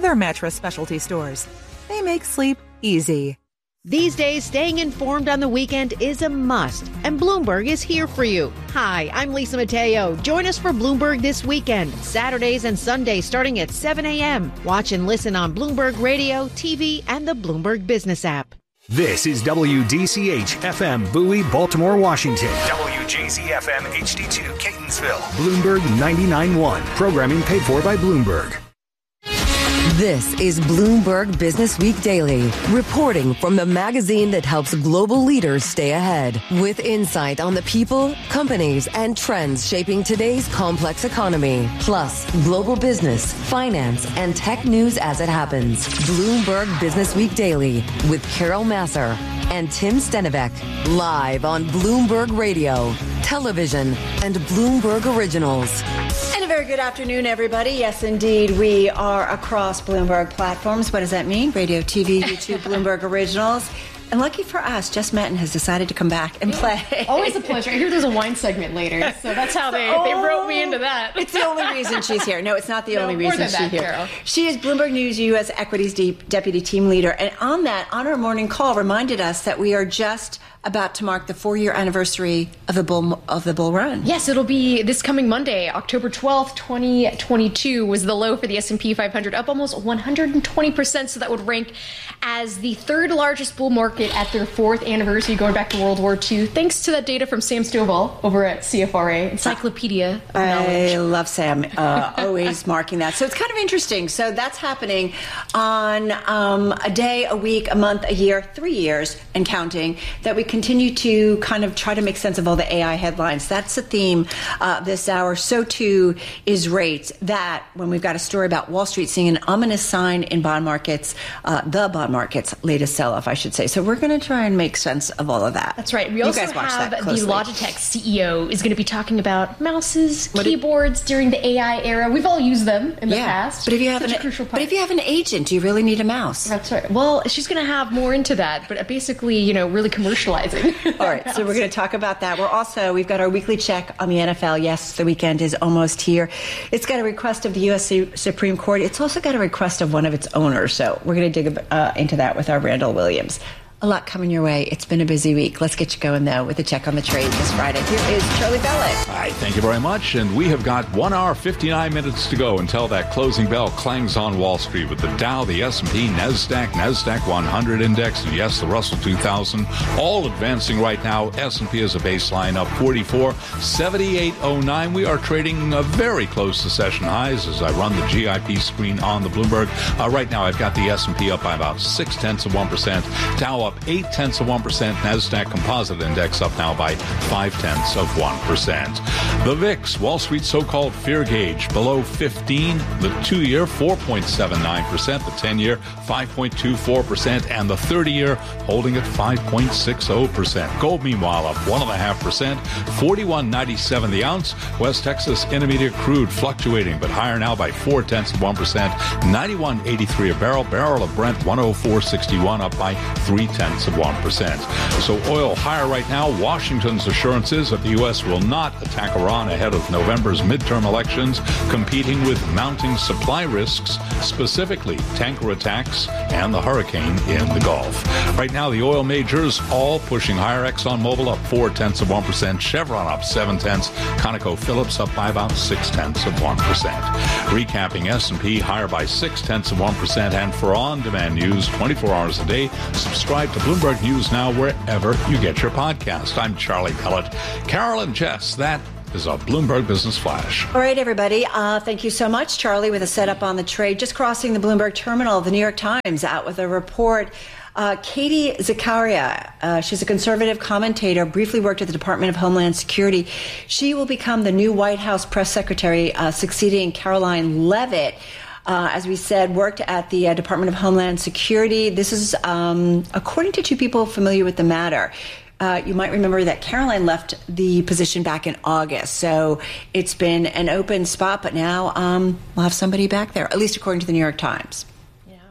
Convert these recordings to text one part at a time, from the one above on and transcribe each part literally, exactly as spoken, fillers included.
other mattress specialty stores. They make sleep easy. These days, staying informed on the weekend is a must, and Bloomberg is here for you. Hi, I'm Lisa Mateo. Join us for Bloomberg This Weekend, Saturdays and Sundays starting at seven a.m. Watch and listen on Bloomberg Radio, T V, and the Bloomberg Business app. This is W D C H F M Bowie, Baltimore, Washington. W J Z F M H D two, Catonsville. Bloomberg ninety-nine point one. Programming paid for by Bloomberg. This is Bloomberg Business Week Daily, reporting from the magazine that helps global leaders stay ahead, with insight on the people, companies, and trends shaping today's complex economy, plus global business, finance, and tech news as it happens. Bloomberg Business Week Daily with Carol Masser and Tim Stenivek, live on Bloomberg Radio, television, and Bloomberg Originals. And a very good afternoon, everybody. Yes, indeed, we are across Bloomberg platforms. What does that mean? Radio, T V, YouTube, Bloomberg Originals. And lucky for us, Jess Metton has decided to come back and play. Always a pleasure. I hear there's a wine segment later, so that's how they, oh, they wrote me into that. It's the only reason she's here. No, it's not the no, only reason she's that, here. Carol. She is Bloomberg News U S Equities Deep Deputy Team Leader. And on that, on our morning call, reminded us that we are just about to mark the four-year anniversary of the bull of the bull run. Yes, it'll be this coming Monday, October twelfth, twenty twenty-two was the low for the S and P five hundred, up almost one hundred twenty percent. So that would rank as the third largest bull market at their fourth anniversary, going back to World War Two, thanks to that data from Sam Stovall over at C F R A, Encyclopedia of Knowledge. I love Sam, uh, always marking that. So it's kind of interesting. So that's happening on um, a day, a week, a month, a year, three years, and counting, that we continue to kind of try to make sense of all the A I headlines. That's the theme uh, this hour. So too is rates. That, when we've got a story about Wall Street seeing an ominous sign in bond markets, uh, the bond markets, latest sell-off, I should say. So we're going to try and make sense of all of that. That's right. We also have the Logitech C E O is going to be talking about mouses, what keyboards it, during the A I era. We've all used them in the yeah, past. But if you have an, but if you have an agent, do you really need a mouse? That's right. Well, she's going to have more into that, but basically, you know, really commercializing. All right. So we're going to talk about that. We're also, we've got our weekly check on the N F L. Yes, the weekend is almost here. It's got a request of the U S Supreme Court. It's also got a request of one of its owners. So we're going to dig uh, into that with our Randall Williams. A lot coming your way. It's been a busy week. Let's get you going, though, with a check on the trade this Friday. Here is Charlie Bellet. Hi, thank you very much. And we have got one hour, fifty-nine minutes to go until that closing bell clangs on Wall Street with the Dow, the S and P, NASDAQ, NASDAQ one hundred index, and yes, the Russell two thousand, all advancing right now. S and P is a baseline up forty-four, seventy-eight oh nine. We are trading uh, very close to session highs as I run the G I P screen on the Bloomberg. Uh, right now, I've got the S and P up by about six tenths of one percent. Dow up eight tenths of one percent. NASDAQ Composite Index up now by five tenths of one percent. The V I X, Wall Street so-called fear gauge, below fifteen. The two-year, four point seven nine percent. The ten-year, five point two four percent. And the thirty-year holding at five point six zero percent. Gold, meanwhile, up one point five percent. forty-one ninety-seven the ounce. West Texas Intermediate crude fluctuating, but higher now by four tenths of one percent. ninety-one eighty-three a barrel. Barrel of Brent, one oh four sixty-one, up by three tenths of one percent. So oil higher right now. Washington's assurances that the U S will not attack Iran ahead of November's midterm elections, competing with mounting supply risks, specifically tanker attacks and the hurricane in the Gulf. Right now, the oil majors all pushing higher. ExxonMobil up four tenths of one percent. Chevron up seven tenths. ConocoPhillips up by about six tenths of one percent. Recapping, S and P higher by six tenths of one percent. And for on-demand news twenty-four hours a day, subscribe to Bloomberg News Now wherever you get your podcast. I'm Charlie Pellet. Carol and Jess, that is a Bloomberg Business Flash. All right, everybody. Uh, thank you so much, Charlie, with a setup on the trade. Just crossing the Bloomberg terminal, the New York Times out with a report. Uh, Katie Zakaria, uh, she's a conservative commentator, briefly worked at the Department of Homeland Security. She will become the new White House press secretary, uh, succeeding Caroline Leavitt. Uh, as we said, worked at the uh, Department of Homeland Security. This is um, according to two people familiar with the matter. Uh, you might remember that Caroline left the position back in August, so it's been an open spot, but now um, we'll have somebody back there, at least according to the New York Times.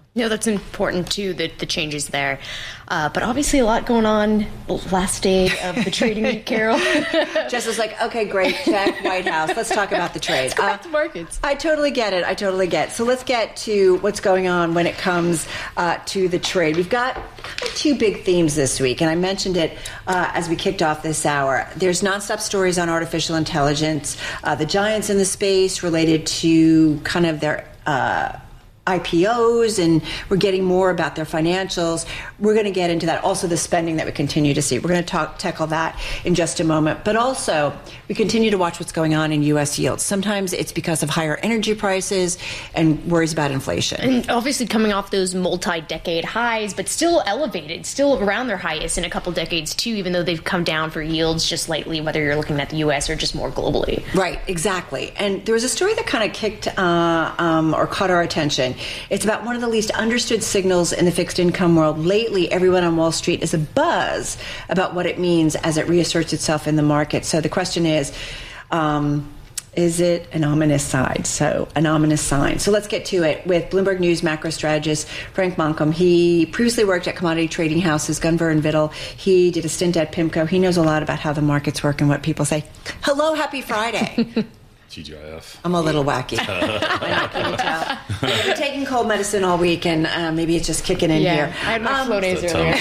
No, that's important too, the, the changes there. Uh, but obviously a lot going on last day of the trading week, Carol. Jess was like, okay, great, check, White House. Let's talk about the trade. Let's go back to markets. I totally get it. I totally get it. So let's get to what's going on when it comes uh, to the trade. We've got kind of two big themes this week, and I mentioned it uh, as we kicked off this hour. There's nonstop stories on artificial intelligence, uh, the giants in the space related to kind of their uh I P Os, and we're getting more about their financials. We're going to get into that. Also, the spending that we continue to see. We're going to talk, tackle that in just a moment. But also, we continue to watch what's going on in U S yields. Sometimes it's because of higher energy prices and worries about inflation. And obviously coming off those multi-decade highs, but still elevated, still around their highest in a couple decades too, even though they've come down for yields just lately, whether you're looking at the U S or just more globally. Right, exactly. And there was a story that kind of kicked uh, um, or caught our attention. It's about one of the least understood signals in the fixed income world. Lately, everyone on Wall Street is abuzz about what it means as it reasserts itself in the market. So the question is, um, is it an ominous sign? So an ominous sign. So let's get to it with Bloomberg News macro strategist Frank Monkum. He previously worked at commodity trading houses Gunvor and Vittle. He did a stint at PIMCO. He knows a lot about how the markets work and what people say. Hello, happy Friday. T G I F. I'm a little wacky. Can you tell? I've been taking cold medicine all week, and uh, maybe it's just kicking in yeah, here. I had my um, Flonase earlier.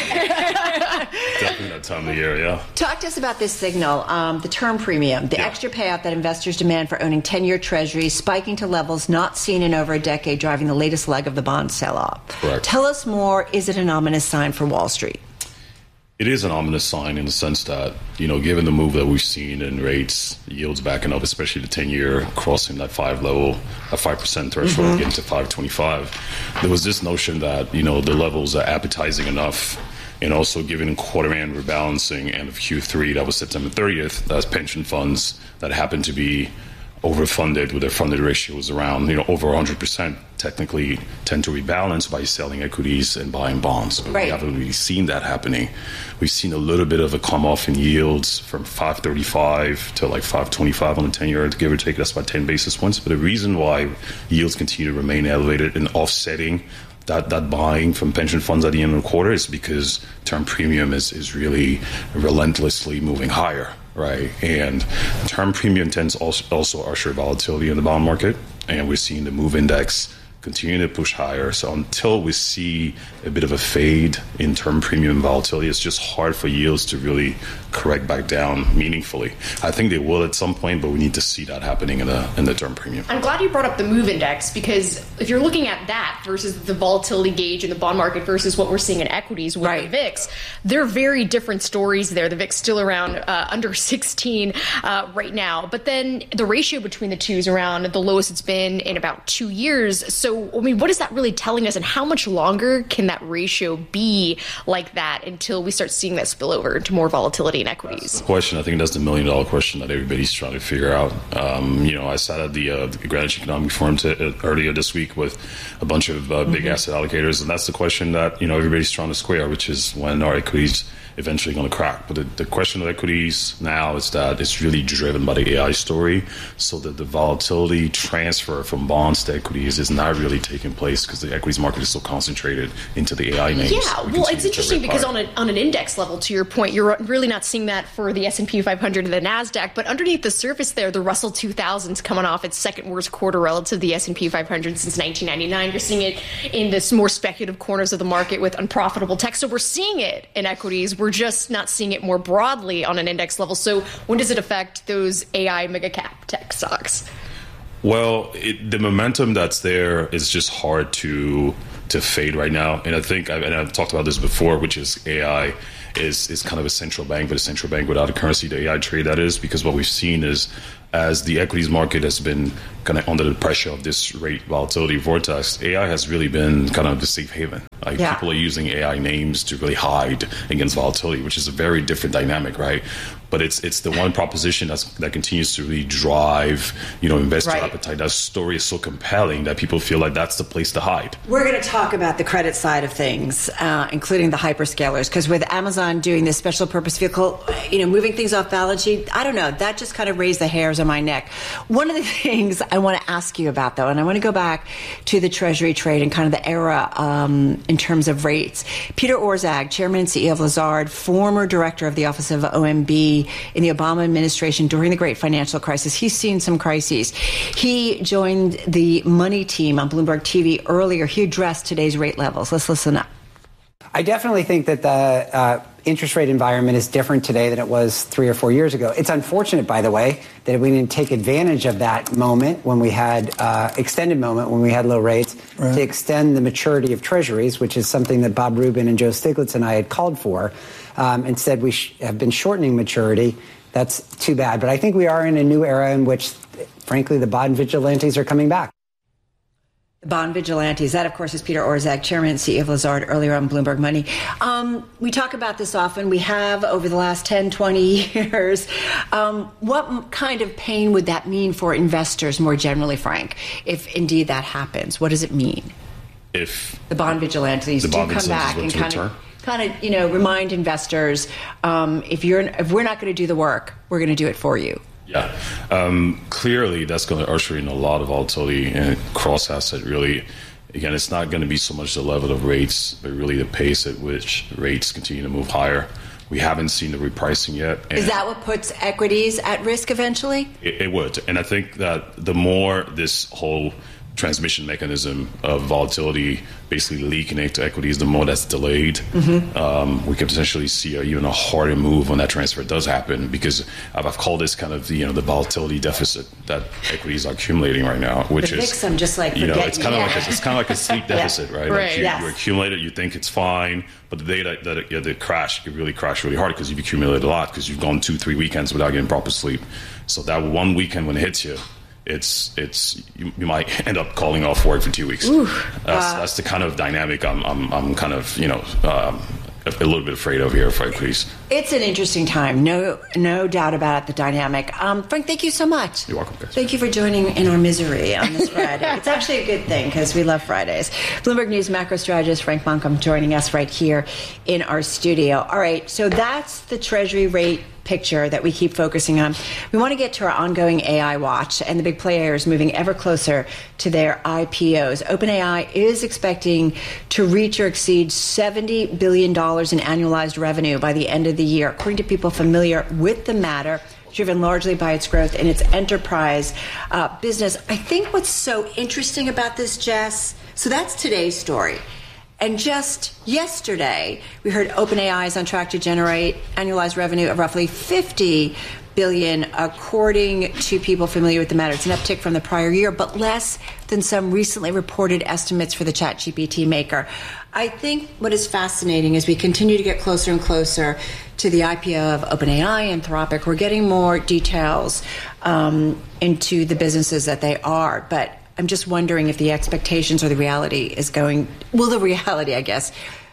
Definitely that time of year, yeah. Talk to us about this signal, um, the term premium, the yeah. extra payout that investors demand for owning ten-year treasuries, spiking to levels not seen in over a decade, driving the latest leg of the bond sell-off. Correct. Tell us more. Is it an ominous sign for Wall Street? It is an ominous sign in the sense that, you know, given the move that we've seen in rates, yields backing up, especially the ten-year crossing that five level, a five percent threshold, mm-hmm. getting to five twenty-five, there was this notion that, you know, the levels are appetizing enough, and also given quarter-end rebalancing end of Q three, that was September thirtieth, that's pension funds that happened to be overfunded with their funded ratios around, you know, over one hundred percent, technically tend to rebalance by selling equities and buying bonds. But right. we haven't really seen that happening. We've seen a little bit of a come off in yields from five thirty-five to like five twenty-five on the ten-year, give or take. That's about ten basis points. But the reason why yields continue to remain elevated and offsetting that, that buying from pension funds at the end of the quarter is because term premium is, is really relentlessly moving higher. Right, and term premium tends also, also usher volatility in the bond market, and we're seeing the MOVE index continue to push higher. So until we see a bit of a fade in term premium volatility, it's just hard for yields to really correct back down meaningfully. I think they will at some point, but we need to see that happening in the in the term premium. I'm glad you brought up the MOVE index, because if you're looking at that versus the volatility gauge in the bond market versus what we're seeing in equities with right. the V I X, they're very different stories there. The V I X still around uh, under sixteen uh, right now, but then the ratio between the two is around the lowest it's been in about two years. So So, I mean, what is that really telling us, and how much longer can that ratio be like that until we start seeing that spill over into more volatility in equities? That's the question. I think that's the million dollar question that everybody's trying to figure out. Um, you know, I sat at the, uh, the Greenwich Economic Forum to, uh, earlier this week with a bunch of uh, big mm-hmm. asset allocators, and that's the question that, you know, everybody's trying to square, which is when are equities eventually going to crack. But the, the question of equities now is that it's really driven by the A I story, so that the volatility transfer from bonds to equities is not really taking place because the equities market is so concentrated into the A I names. Yeah, we well, it's interesting because on, a, on an index level, to your point, you're really not seeing that for the S and P five hundred and the NASDAQ, but underneath the surface there, the Russell two thousand is coming off its second worst quarter relative to the S and P five hundred since nineteen ninety-nine. You're seeing it in this more speculative corners of the market with unprofitable tech. So we're seeing it in equities. We're just not seeing it more broadly on an index level. So when does it affect those A I mega cap tech stocks? Well, it, the momentum that's there is just hard to to fade right now. And I think, I've, and I've talked about this before, which is A I is, is kind of a central bank, but a central bank without a currency, the A I trade that is, because what we've seen is as the equities market has been kind of under the pressure of this rate volatility vortex, A I has really been kind of the safe haven. Like yeah. people are using A I names to really hide against volatility, which is a very different dynamic, right? But it's it's the one proposition that's, that continues to really drive, you know, investor right. appetite. That story is so compelling that people feel like that's the place to hide. We're going to talk about the credit side of things, uh, including the hyperscalers, because with Amazon doing this special purpose vehicle, you know, moving things off balance sheet, I don't know, that just kind of raised the hairs hairs on my neck. One of the things I want to ask you about, though, and I want to go back to the Treasury trade and kind of the era um, in terms of rates. Peter Orszag, chairman and C E O of Lazard, former director of the Office of O M B in the Obama administration during the Great Financial Crisis. He's seen some crises. He joined the Money team on Bloomberg T V earlier. He addressed today's rate levels. Let's listen up. I definitely think that the uh, interest rate environment is different today than it was three or four years ago. It's unfortunate, by the way, that we didn't take advantage of that moment when we had uh, extended moment when we had low rates right. to extend the maturity of treasuries, which is something that Bob Rubin and Joe Stiglitz and I had called for. Um, instead, we sh- have been shortening maturity. That's too bad. But I think we are in a new era in which, frankly, the bond vigilantes are coming back. The bond vigilantes. That, of course, is Peter Orszag, chairman and C E O of Lazard, earlier on Bloomberg Money. Um, we talk about this often. We have over the last ten, twenty years. Um, what kind of pain would that mean for investors more generally, Frank, if indeed that happens? What does it mean? If the bond vigilantes the do bond come back and kind return? of, kind of, you know, remind investors, um, if you're if we're not going to do the work, we're going to do it for you. Yeah, um, clearly that's going to usher in a lot of volatility and cross asset. Really, again, it's not going to be so much the level of rates, but really the pace at which rates continue to move higher. We haven't seen the repricing yet. Is that what puts equities at risk eventually? It, it would, and I think that the more this whole transmission mechanism of volatility basically leaking into equities, the more that's delayed, mm-hmm. um, we could potentially see a, even a harder move when that transfer does happen, because I've, I've called this kind of, you know, the volatility deficit that equities are accumulating right now, which the is, Vixen, just like you know, it's kind of yeah. like a, it's kind of like a sleep deficit, yeah. right? Right. Like you, yes. you accumulate it, you think it's fine, but the day that, that it, you know, the crash, it really crash really hard because you've accumulated a lot because you've gone two, three weekends without getting proper sleep. So that one weekend when it hits you, It's it's you, you might end up calling off work for two weeks. Ooh, that's, uh, that's the kind of dynamic I'm I'm, I'm kind of you know um, a, a little bit afraid of here for equities. It's an interesting time, no no doubt about it. The dynamic. Um, Frank, thank you so much. You're welcome, guys. Thank you for joining in our misery on this Friday. It's actually a good thing because we love Fridays. Bloomberg News macro strategist Frank Buncombe joining us right here in our studio. All right, so that's the Treasury rate picture that we keep focusing on. We want to get to our ongoing A I watch and the big players moving ever closer to their I P Os. OpenAI is expecting to reach or exceed seventy billion dollars in annualized revenue by the end of the year, according to people familiar with the matter, driven largely by its growth in its enterprise uh, business. I think what's so interesting about this, Jess, so that's today's story. And just yesterday, we heard OpenAI is on track to generate annualized revenue of roughly fifty billion dollars, according to people familiar with the matter. It's an uptick from the prior year, but less than some recently reported estimates for the ChatGPT maker. I think what is fascinating is we continue to get closer and closer to the I P O of OpenAI, Anthropic. We're getting more details um, into the businesses that they are, but I'm just wondering if the expectations or the reality is going, well, the reality, I guess,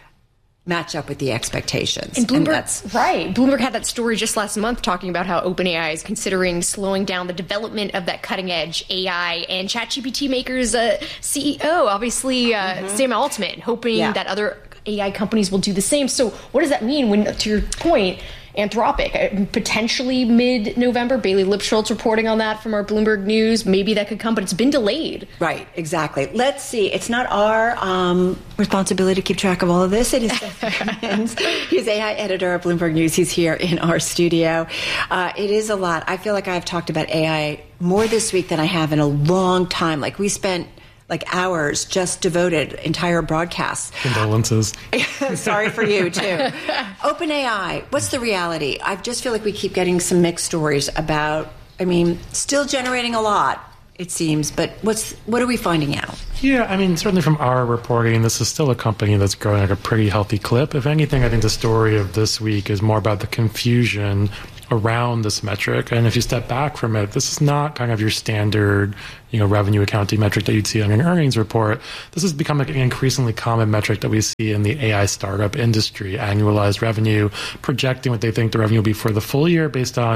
match up with the expectations. And Bloomberg, and that's, right. Bloomberg had that story just last month talking about how OpenAI is considering slowing down the development of that cutting-edge A I, and ChatGPT maker's uh, C E O, obviously, uh, mm-hmm. Sam Altman, hoping yeah. that other A I companies will do the same. So what does that mean when, to your point, Anthropic, potentially mid-November? Bailey Lipschultz reporting on that from our Bloomberg News. Maybe that could come, but it's been delayed. Right, exactly. Let's see. It's not our um, responsibility to keep track of all of this. It is Seth. He's A I editor at Bloomberg News. He's here in our studio. Uh, it is a lot. I feel like I've talked about A I more this week than I have in a long time. Like we spent like hours just devoted entire broadcasts. Condolences. Sorry for you, too. OpenAI, what's the reality? I just feel like we keep getting some mixed stories about, I mean, still generating a lot, it seems, but what's what are we finding out? Yeah, I mean, certainly from our reporting, this is still a company that's growing at a pretty healthy clip. If anything, I think the story of this week is more about the confusion around this metric. And if you step back from it, this is not kind of your standard, you know, revenue accounting metric that you'd see on an earnings report. This has become like an increasingly common metric that we see in the A I startup industry, annualized revenue, projecting what they think the revenue will be for the full year based on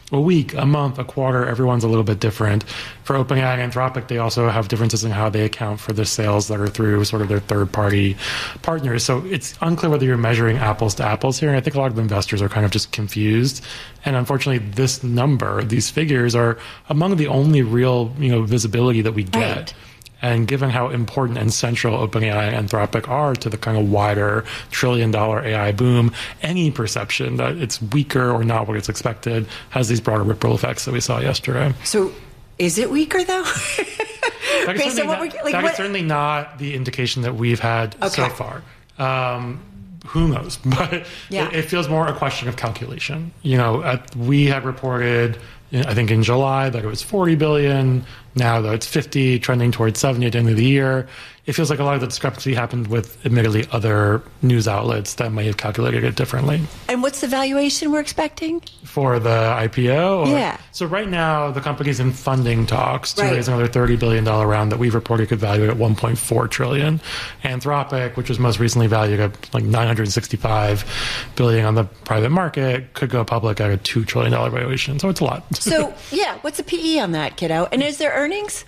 a week, a month, a quarter, everyone's a little bit different. For OpenAI and Anthropic, they also have differences in how they account for the sales that are through sort of their third-party partners. So it's unclear whether you're measuring apples to apples here. And I think a lot of investors are kind of just confused. And unfortunately, this number, these figures, are among the only real, you know, visibility that we get. Right. And given how important and central OpenAI and Anthropic are to the kind of wider trillion-dollar A I boom, any perception that it's weaker or not what it's expected has these broader ripple effects that we saw yesterday. So is it weaker, though? That is certainly, not, like, that is certainly not the indication that we've had okay. so far. Um, who knows? But yeah. it, it feels more a question of calculation. You know, at, we had reported, I think in July, that it was forty billion. Now, though, it's fifty, trending towards seventy at the end of the year. It feels like a lot of the discrepancy happened with, admittedly, other news outlets that may have calculated it differently. And what's the valuation we're expecting? For the I P O? Or, yeah. So right now, the company's in funding talks to right. raise another thirty billion dollars round that we've reported could value at one point four trillion dollars. Anthropic, which was most recently valued at like nine hundred sixty-five billion dollars on the private market, could go public at a two trillion dollars valuation. So it's a lot. So, yeah, what's the P E on that, kiddo? And is there earnings?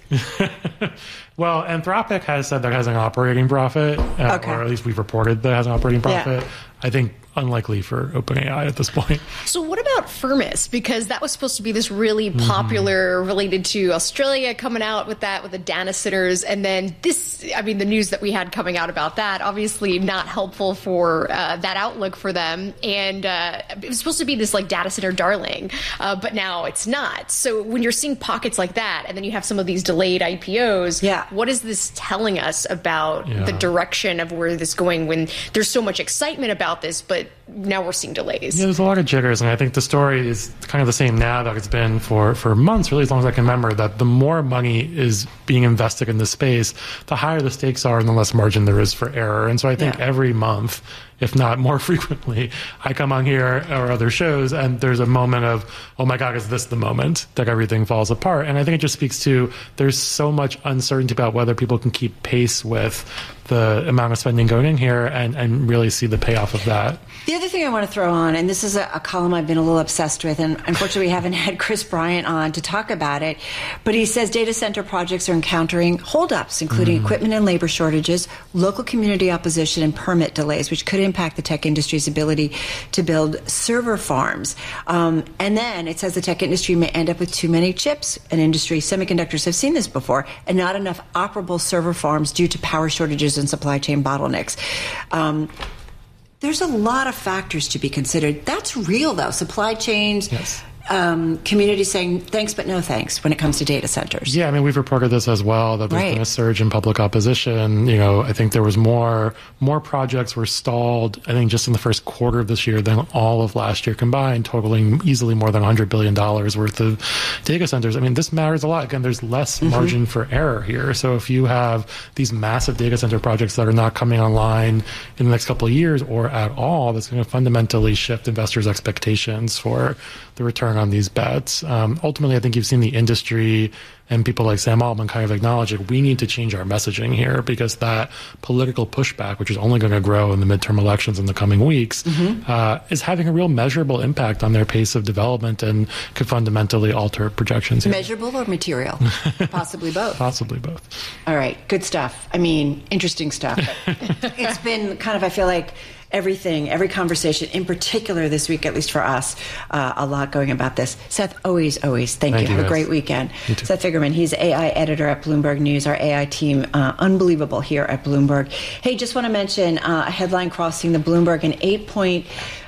Well, Anthropic has said that it has an operating profit, uh, okay. or at least we've reported that it has an operating profit. Yeah. I think unlikely for OpenAI at this point. So what about Firmus? Because that was supposed to be this really popular mm-hmm. related to Australia coming out with that, with the data centers. And then this, I mean, the news that we had coming out about that, obviously not helpful for uh, that outlook for them. And uh, it was supposed to be this like data center darling, uh, but now it's not. So when you're seeing pockets like that, and then you have some of these delayed I P Os, yeah. what is this telling us about yeah. the direction of where this is going when there's so much excitement about this, but now we're seeing delays? Yeah, there's a lot of jitters, and I think the story is kind of the same now that it's been for, for months, really as long as I can remember, that the more money is being invested in this space, the higher the stakes are and the less margin there is for error. And so I think yeah. every month, if not more frequently, I come on here or other shows and there's a moment of, oh my God, is this the moment that everything falls apart? And I think it just speaks to there's so much uncertainty about whether people can keep pace with the amount of spending going in here and, and really see the payoff of that. The other thing I want to throw on, and this is a, a column I've been a little obsessed with, and unfortunately we haven't had Chris Bryant on to talk about it, but he says data center projects are encountering holdups, including mm. equipment and labor shortages, local community opposition, and permit delays, which could impact the tech industry's ability to build server farms. Um, and then it says the tech industry may end up with too many chips. An industry, semiconductors have seen this before, and not enough operable server farms due to power shortages and supply chain bottlenecks. Um, There's a lot of factors to be considered. That's real, though. Supply chains, yes. um, community saying thanks but no thanks when it comes to data centers. Yeah, I mean, we've reported this as well, that there's right. been a surge in public opposition. You know, I think there was more more projects were stalled, I think, just in the first quarter of this year than all of last year combined, totaling easily more than one hundred billion dollars worth of data centers. I mean, this matters a lot. Again, there's less mm-hmm. margin for error here. So if you have these massive data center projects that are not coming online in the next couple of years or at all, that's going to fundamentally shift investors' expectations for the return on these bets. Um, ultimately, I think you've seen the industry and people like Sam Altman kind of acknowledge it. We need to change our messaging here because that political pushback, which is only going to grow in the midterm elections in the coming weeks, mm-hmm. uh, is having a real measurable impact on their pace of development and could fundamentally alter projections here. Measurable or material? Possibly both. Possibly both. All right. Good stuff. I mean, interesting stuff. It's been kind of, I feel like, everything, every conversation, in particular this week, at least for us, uh, a lot going about this. Seth, always, always, thank, thank you. you. Have guys. a great weekend. Seth Figerman, he's A I editor at Bloomberg News, our A I team, uh, unbelievable here at Bloomberg. Hey, just want to mention uh, a headline crossing the Bloomberg, an eight point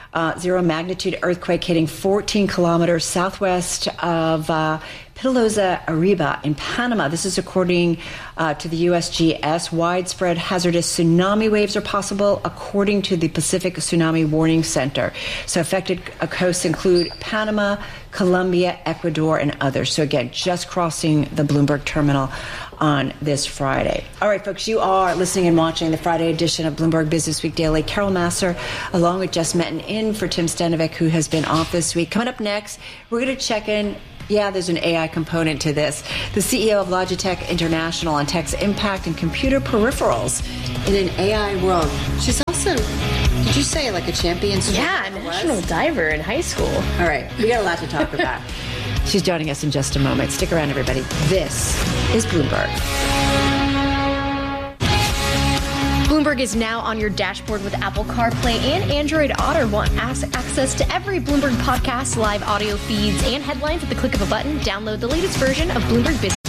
oh magnitude earthquake hitting fourteen kilometers southwest of uh, Pitalosa Arriba in Panama. This is according uh, to the U S G S. Widespread hazardous tsunami waves are possible, according to the Pacific Tsunami Warning Center. So affected coasts include Panama, Colombia, Ecuador, and others. So again, just crossing the Bloomberg terminal on this Friday. All right, folks, you are listening and watching the Friday edition of Bloomberg Business Week Daily. Carol Massar, along with Jess Metten, in for Tim Stenovic, who has been off this week. Coming up next, we're going to check in. Yeah, there's an A I component to this. The C E O of Logitech International on tech's impact and computer peripherals in an A I world. She's also Did you say like a champion? Yeah, national diver in high school. All right, we got a lot to talk about. She's joining us in just a moment. Stick around, everybody. This is Bloomberg. Bloomberg is now on your dashboard with Apple CarPlay and Android Auto. Want access to every Bloomberg podcast, live audio feeds, and headlines at the click of a button? Download the latest version of Bloomberg Business.